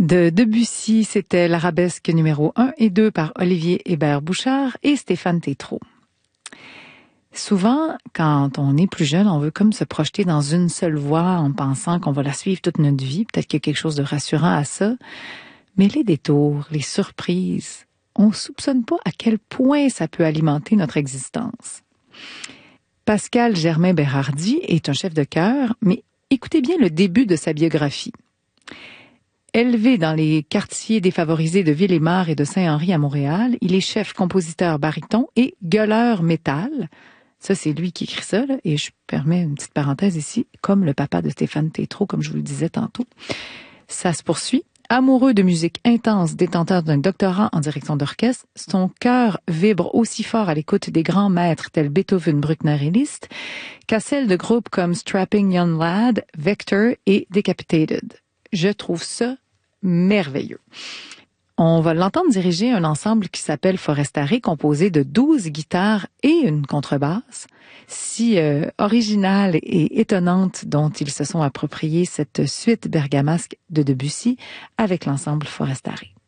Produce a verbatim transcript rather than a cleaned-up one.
De Debussy, c'était l'arabesque numéro un et deux par Olivier Hébert-Bouchard et Stéphane Tétrault. Souvent, quand on est plus jeune, on veut comme se projeter dans une seule voie en pensant qu'on va la suivre toute notre vie. Peut-être qu'il y a quelque chose de rassurant à ça. Mais les détours, les surprises, on soupçonne pas à quel point ça peut alimenter notre existence. Pascal Germain-Bérardi est un chef de chœur, mais écoutez bien le début de sa biographie. Élevé dans les quartiers défavorisés de Ville-et-Mare et de Saint-Henri à Montréal, il est chef, compositeur, baryton et gueuleur métal. Ça, c'est lui qui écrit ça, là, et je permets une petite parenthèse ici, comme le papa de Stéphane Tétrault, comme je vous le disais tantôt. Ça se poursuit. Amoureux de musique intense, détenteur d'un doctorat en direction d'orchestre, son cœur vibre aussi fort à l'écoute des grands maîtres tels Beethoven, Bruckner et Liszt qu'à celle de groupes comme Strapping Young Lad, Vector et Decapitated. Je trouve ça merveilleux. On va l'entendre diriger un ensemble qui s'appelle Forestare, composé de douze guitares et une contrebasse, si euh, originale et étonnante dont ils se sont appropriés cette suite bergamasque de Debussy avec l'ensemble Forestare.